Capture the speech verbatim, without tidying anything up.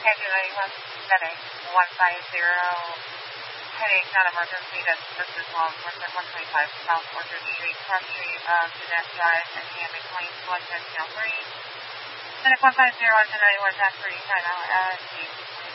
Andrew ninety-one, Medic, one five zero, headache, non-emergency, that's this is law enforcement, one twenty-five South Orchard Street, Cross Street, um, Jeanette Drive, and Hammock Lane, one ten three. Medic one five zero, Andrew ninety-one, Zachary, nine hour, uh,